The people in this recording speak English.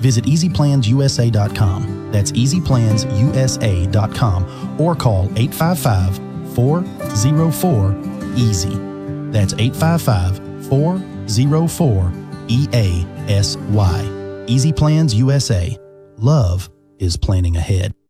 Visit easyplansusa.com. That's easyplansusa.com or call 855-404-EASY. That's 855-404-EASY. Easy Plans USA. Love is planning ahead.